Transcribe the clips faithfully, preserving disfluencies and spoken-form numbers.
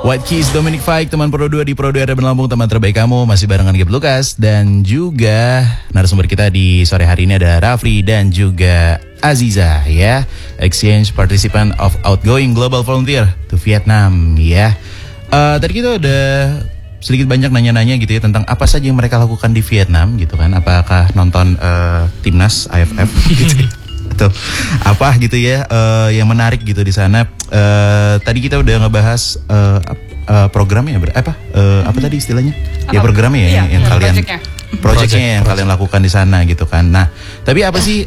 White Keys, Dominic Fike, teman Pro dua di Pro dua Urban Lampung, teman terbaik kamu. Masih barengan Gap Lukas. Dan juga narasumber kita di sore hari ini ada Rafli dan juga Aziza ya, Exchange Participant of Outgoing Global Volunteer to Vietnam ya. uh, Tadi kita udah sedikit banyak nanya-nanya gitu ya tentang apa saja yang mereka lakukan di Vietnam gitu kan. Apakah nonton uh, Timnas A F F gitu atau apa gitu ya uh, yang menarik gitu di sana. Uh, tadi kita udah ngebahas uh, uh, programnya ber- apa uh, apa tadi istilahnya? Apa? Ya programnya ya, iya, yang, yang kalian project-nya, project-nya yang project. kalian lakukan di sana gitu kan. Nah, tapi apa sih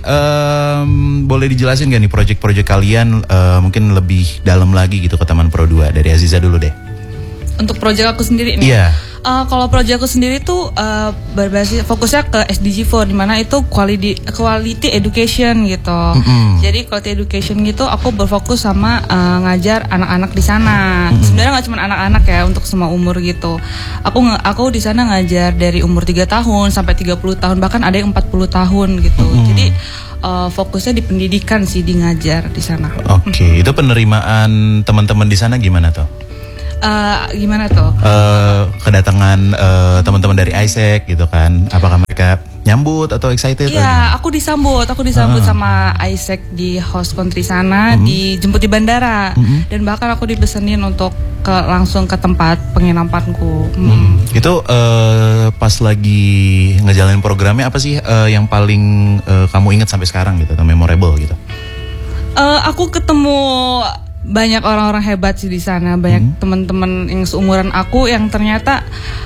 um, boleh dijelasin gak nih project-project kalian uh, mungkin lebih dalam lagi gitu ke teman Pro dua, dari Aziza dulu deh. Untuk project aku sendiri nih. Iya. Yeah. Uh, kalau project aku sendiri tuh uh, berbasis fokusnya ke S D G empat, di mana itu quality quality education gitu. Mm-hmm. Jadi quality education gitu aku berfokus sama uh, ngajar anak-anak di sana. Mm-hmm. Sebenarnya nggak cuma anak-anak ya, untuk semua umur gitu. Aku aku di sana ngajar dari umur tiga tahun sampai tiga puluh tahun, bahkan ada yang empat puluh tahun gitu. Mm-hmm. Jadi uh, fokusnya di pendidikan sih, di ngajar di sana. Oke, okay. Itu penerimaan teman-teman di sana gimana tuh? Uh, gimana tuh? Uh, kedatangan uh, teman-teman dari I S E C gitu kan, apakah mereka nyambut atau excited? Iya, aku disambut, aku disambut uh. sama I S E C di host country sana, mm-hmm. dijemput di bandara, mm-hmm. dan bahkan aku dipesenin untuk ke langsung ke tempat penginapanku. Mm. Mm. Itu uh, pas lagi ngejalanin programnya apa sih uh, yang paling uh, kamu ingat sampai sekarang gitu atau memorable gitu? Uh, aku ketemu banyak orang-orang hebat sih di sana, banyak hmm. teman-teman yang seumuran aku yang ternyata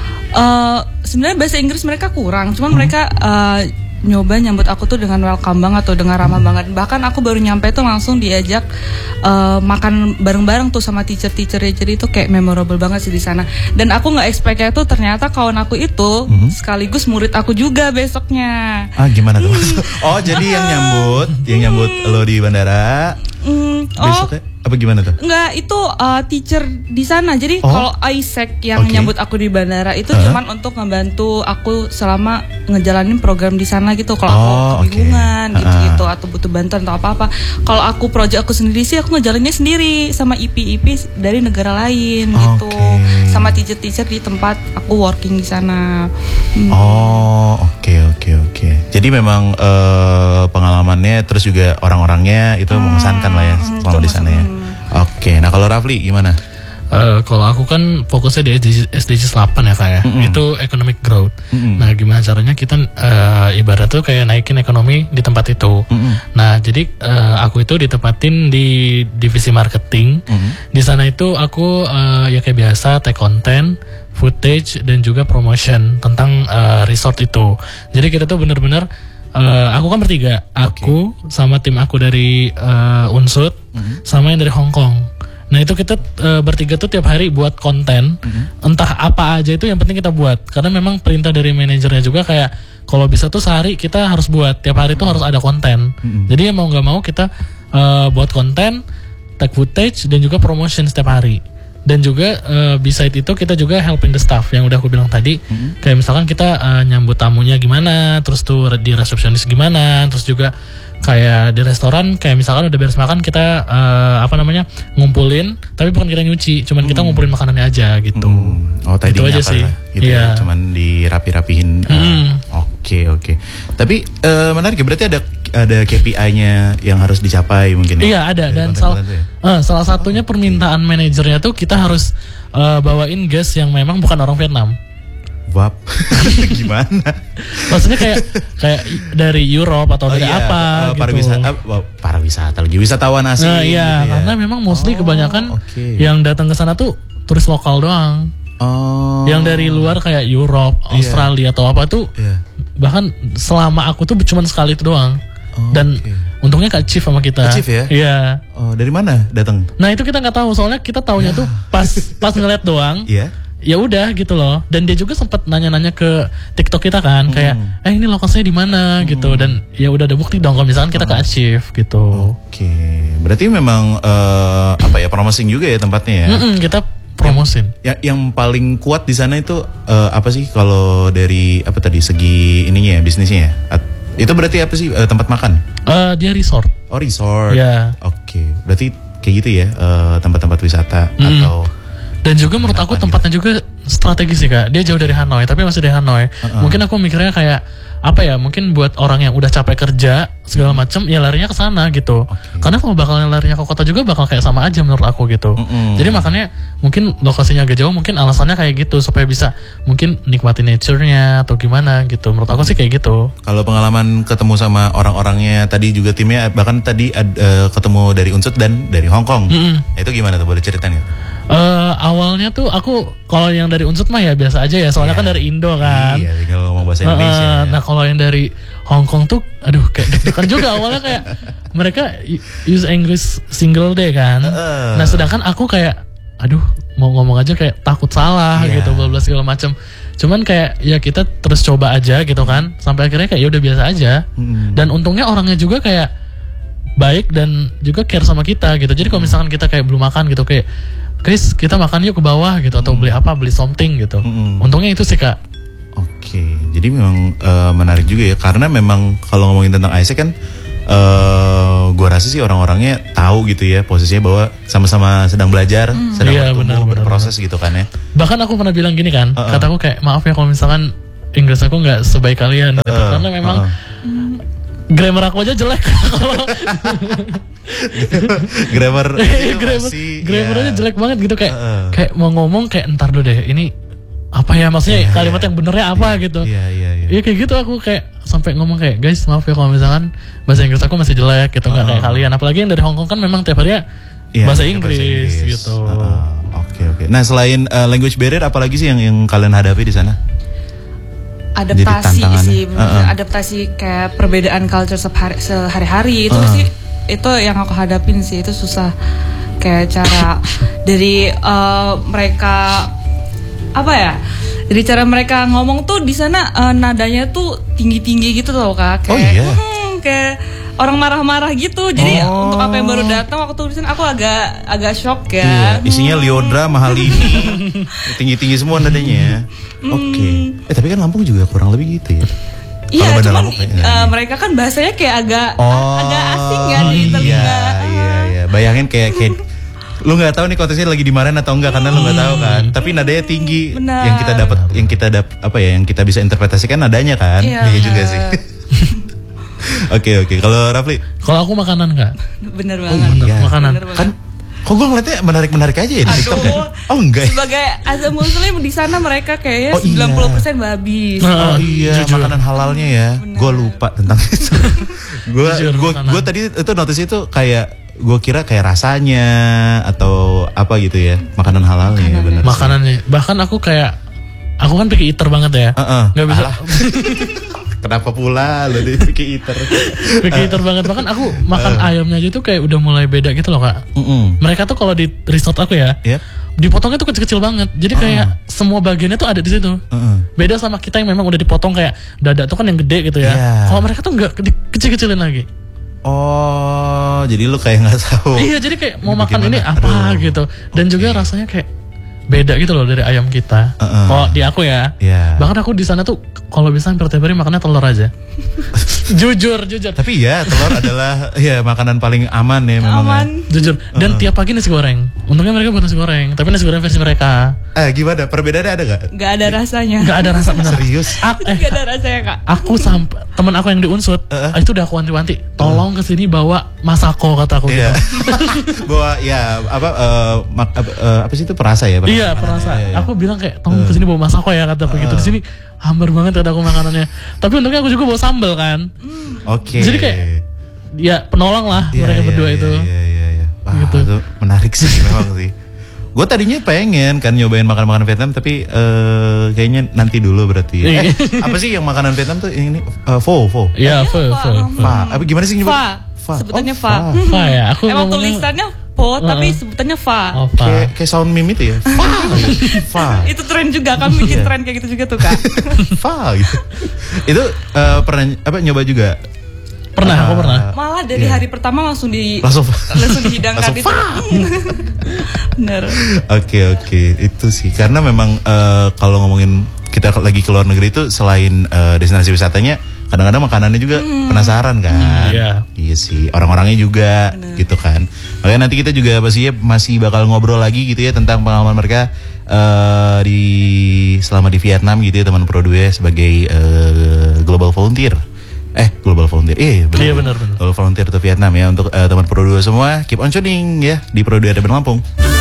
uh, sebenarnya bahasa Inggris mereka kurang, cuman hmm. mereka uh, nyoba nyambut aku tuh dengan welcome banget atau dengan ramah hmm. banget. Bahkan aku baru nyampe tuh langsung diajak uh, makan bareng-bareng tuh sama teacher-teachernya, jadi itu kayak memorable banget sih di sana. Dan aku nggak expect-nya tuh ternyata kawan aku itu hmm. sekaligus murid aku juga besoknya. Ah gimana tuh? Oh jadi yang nyambut, yang nyambut lo di bandara. Mm, besoknya oh, apa gimana tuh? Enggak, itu uh, teacher di sana. Jadi oh. kalau I S E C yang okay. nyambut aku di bandara itu uh. cuman untuk ngebantu aku selama ngejalanin program di sana gitu. Kalau oh, aku kebingungan okay. gitu-gitu uh. atau butuh bantuan atau apa-apa. Kalau aku project aku sendiri sih aku ngejalaninnya sendiri sama I P I P dari negara lain okay. gitu. Sama teacher-teacher di tempat aku working di sana. Hmm. Oh, oke okay, oke okay, oke. Okay. Jadi memang uh, pengalamannya terus juga orang-orangnya itu hmm. mengesankan lah ya selama di sana ya. Oke, nah kalau Rafli gimana? Uh, kalau aku kan fokusnya di S D Gs delapan ya kak ya, mm-hmm. itu economic growth. Mm-hmm. Nah gimana caranya kita uh, ibarat tuh kayak naikin ekonomi di tempat itu. Mm-hmm. Nah jadi uh, aku itu ditempatin di divisi marketing. Mm-hmm. Di sana itu aku uh, ya kayak biasa take content, footage dan juga promotion tentang uh, resort itu. Jadi kita tuh bener-bener Uh, aku kan bertiga, aku okay. sama tim aku dari uh, Unsud, mm-hmm. sama yang dari Hong Kong. Nah itu kita uh, bertiga tuh tiap hari buat konten, mm-hmm. entah apa aja itu yang penting kita buat. Karena memang perintah dari manajernya juga kayak kalau bisa tuh sehari kita harus buat, tiap hari tuh harus ada konten. Mm-hmm. Jadi ya mau nggak mau kita uh, buat konten, take footage dan juga promotion setiap hari. Dan juga uh, beside itu kita juga helping the staff yang udah aku bilang tadi. Mm-hmm. Kayak misalkan kita uh, nyambut tamunya gimana, terus tuh di resepsionis gimana, terus juga kayak di restoran kayak misalkan udah beres makan kita uh, apa namanya ngumpulin, tapi bukan kita nyuci, cuman mm. kita ngumpulin makanannya aja gitu. Mm. Oh tadi aja sih. Gitu yeah. ya, cuman dirapi-rapihin. Mm. Oke oke. Tapi uh, menarik ya, berarti ada ada K P I-nya yang harus dicapai mungkin. Iya ada, dan sal- ya? uh, salah satunya permintaan manajernya tuh kita harus uh, bawain guest yang memang bukan orang Vietnam. Wap, gimana? Maksudnya kayak kayak dari Europe atau oh dari iya, apa uh, gitu. Pariwisata, uh, pariwisata lagi wisatawan asing. Nah, iya, gitu ya. Karena memang mostly oh, kebanyakan okay. yang datang ke sana tuh turis lokal doang. Oh. Yang dari luar kayak Europe, Australia yeah. atau apa tuh. Yeah. Bahkan selama aku tuh cuma sekali itu doang. Oh, dan okay. untungnya Kak Chief sama kita. Kak Chief ya? Iya. Oh, dari mana datang? Nah, itu kita nggak tahu, soalnya kita taunya tuh pas pas ngeliat doang. Iya. Yeah. Ya udah gitu loh. Dan dia juga sempat nanya-nanya ke TikTok kita kan, hmm. kayak eh ini lokasinya di mana hmm. gitu, dan ya udah ada bukti dong kalau misalkan kita oh. ke achieve gitu. Oke. Okay. Berarti memang uh, apa ya, promoting juga ya tempatnya ya? Mm-mm, kita promosin. Yang, yang paling kuat di sana itu uh, apa sih kalau dari apa tadi segi ininya ya, bisnisnya ya? At- Itu berarti apa sih uh, tempat makan? Uh, dia resort. Oh resort. Ya. Oke. Okay. Berarti kayak gitu ya uh, tempat-tempat wisata mm. atau. Dan juga menurut aku tempatnya juga strategis sih Kak. Dia jauh dari Hanoi, tapi masih di Hanoi. Uh-uh. Mungkin aku mikirnya kayak apa ya? Mungkin buat orang yang udah capek kerja segala macam, ya larinya ke sana gitu. Okay. Karena kalau bakal larinya ke kota juga bakal kayak sama aja menurut aku gitu. Uh-uh. Jadi makanya mungkin lokasinya agak jauh, mungkin alasannya kayak gitu supaya bisa mungkin nikmati nature-nya atau gimana gitu. Menurut aku sih kayak gitu. Kalau pengalaman ketemu sama orang-orangnya tadi juga timnya, bahkan tadi uh, ketemu dari Unsut dan dari Hong Kong. Uh-uh. Itu gimana tuh, boleh ceritain ya? Uh, awalnya tuh aku kalau yang dari Unsut mah ya biasa aja ya, soalnya yeah. kan dari Indo kan. Iya, kalau ngomong bahasa Indonesia. Uh, ya. Nah kalau yang dari Hong Kong tuh, aduh kayak deg-degan juga awalnya kayak mereka use English single day kan. Uh. Nah sedangkan aku kayak, aduh mau ngomong aja kayak takut salah yeah. gitu, bla bla segala macam. Cuman kayak ya kita terus coba aja gitu kan, sampai akhirnya kayak ya udah biasa aja. Hmm. Dan untungnya orangnya juga kayak baik dan juga care sama kita gitu. Jadi kalau misalkan kita kayak belum makan gitu kayak, guys kita makan yuk ke bawah gitu, atau hmm. beli apa, beli something gitu. Hmm. Untungnya itu sih Kak. Oke, jadi memang uh, menarik juga ya, karena memang kalau ngomongin tentang Isaac kan, uh, gue rasa sih orang-orangnya tahu gitu ya posisinya bahwa sama-sama sedang belajar, hmm. sedang iya, bertumbuh, benar, berproses benar. gitu kan ya. Bahkan aku pernah bilang gini kan, uh-uh. kataku kayak maaf ya kalau misalkan Inggris aku nggak sebaik kalian, gitu. uh-uh. karena memang uh-uh. grammar aku aja jelek. grammar grammar grammarnya jelek banget gitu kayak uh. kayak mau ngomong kayak entar dulu deh ini apa ya maksudnya yeah, kalimat yang benernya apa yeah, gitu. Iya iya iya. Ya kayak gitu aku kayak sampai ngomong kayak guys maaf ya kalau misalkan bahasa Inggris aku masih jelek gitu, nggak uh. kayak kalian. Apalagi yang dari Hong Kong kan memang tiap hari ya yeah, bahasa, Inggris, bahasa Inggris gitu. Oke uh, oke. Okay, okay. Nah selain uh, language barrier apalagi sih yang yang kalian hadapi di sana? Adaptasi sih, uh-uh. adaptasi kayak perbedaan culture sehari, sehari-hari itu uh. sih itu yang aku hadapin sih, itu susah. Kayak cara dari uh, mereka apa ya? Dari cara mereka ngomong tuh di sana uh, nadanya tuh tinggi-tinggi gitu loh Kak. Kayak, oh iya. Hmm, kayak orang marah-marah gitu. Jadi oh. untuk apa yang baru datang waktu di sana aku agak agak shock ya. Iya, isinya Liodra mahal ini. Tinggi-tinggi semua nadanya. Hmm. Oke. Okay. Eh tapi kan Lampung juga kurang lebih gitu ya. Iya, cuman uh, mereka kan bahasanya kayak agak oh, agak asing ya di telinga. Iya, iya, iya. Bayangin kayak kayak lu nggak tahu nih konteksnya lagi dimarahin atau enggak karena lu nggak tahu kan. Tapi nadanya tinggi. Benar. Yang kita dapat, yang kita dapat apa ya? Yang kita bisa interpretasikan nadanya kan. Iya yeah. juga sih. Oke oke. Kalau Rafli? Kalau aku makanan Kak. Bener banget. Oh, bener, iya. Makanan. Bener kan. Kok gue ngeliatnya menarik-menarik aja ya di TikTok ya? Oh enggak ya? Sebagai azam muslim di sana mereka kayaknya oh, sembilan puluh persen iya. babi. Oh iya, jujur. Makanan halalnya ya. Gue lupa tentang itu. Gue gue gue tadi itu notice itu kayak gue kira kayak rasanya atau apa gitu ya, makanan halalnya ya benar. Makanannya. Bahkan aku kayak aku kan picky eater banget ya. Uh-uh. Gak bisa. Kenapa pula lo di picky eater? Picky eater banget. Bahkan aku makan uh. ayamnya aja tuh kayak udah mulai beda gitu loh Kak. Uh-uh. Mereka tuh kalau di resort aku ya, yeah. dipotongnya tuh kecil-kecil banget. Jadi uh. kayak semua bagiannya tuh ada di situ. Uh-uh. Beda sama kita yang memang udah dipotong kayak dada tuh kan yang gede gitu ya. Yeah. Kalau mereka tuh nggak kecil-kecilin lagi. Oh, jadi lu kayak nggak tahu. Iya, jadi kayak mau makan ini apa Aduh. gitu. Dan okay. juga rasanya kayak beda gitu loh dari ayam kita. Uh-uh. Kalau di aku ya. Yeah. Bahkan aku di sana tuh kalau bisa hampir tiap hari makannya telur aja. jujur, jujur. Tapi ya telur adalah ya makanan paling aman ya memang. Aman. Ya. Jujur. Dan uh-uh. tiap pagi nasi goreng. Untungnya mereka buat nasi goreng, tapi nasi goreng versi mereka. Eh gimana? Perbedaannya ada gak? Gak ada rasanya. Gak ada rasa bener. Serius? A- eh, gak ada rasanya Kak. Aku sampai teman aku yang di Unsut, uh-uh. itu udah aku wanti-wanti. Tolong kesini bawa masako kata aku. Iya. Gitu. Bawa ya apa uh, mak, uh, apa sih itu perasa ya? Iya perasa. Ya, ya. Aku bilang kayak tolong kesini bawa masako ya kata aku uh. gitu. Di sini hambar banget kata aku makanannya. Tapi untungnya aku juga bawa sambal kan. Oke. Okay. Jadi kayak ya penolong lah ya, mereka ya, berdua ya, itu. Iya iya iya. Wah, gitu. Itu menarik sih memang sih. Gue tadinya pengen kan nyobain makanan-makanan Vietnam tapi uh, kayaknya nanti dulu berarti. Eh, apa sih yang makanan Vietnam tuh ini uh, pho pho. Iya, pho pho. Pho. Apa gimana sih nyebut? Pho. Sebutannya oh, pho. Pho ya. Aku emang tulisannya pho uh-uh. tapi sebutannya pho. Oh, kayak kayak sound meme itu ya. Pho. Pho. Itu tren juga, kami bikin tren kayak gitu juga tuh Kak. Pho gitu. Itu uh, pernah apa nyoba juga? Pernah, uh, aku pernah. Malah dari yeah. hari pertama langsung di langsung, langsung dihidangkan itu. Bener. Oke oke, itu sih karena memang uh, kalau ngomongin kita lagi ke luar negeri itu selain uh, destinasi wisatanya, kadang-kadang makanannya juga hmm. penasaran kan. Hmm, iya. Iya sih, orang-orangnya juga bener. Gitu kan. Makanya nanti kita juga pasti ya masih bakal ngobrol lagi gitu ya tentang pengalaman mereka uh, di selama di Vietnam gitu ya teman Pro dua sebagai uh, global volunteer. Eh, global volunteer. Eh, benar. Iya benar benar. Global volunteer untuk Vietnam ya untuk uh, teman Pro dua semua, keep on tuning ya di Pro dua Rebel Lampung.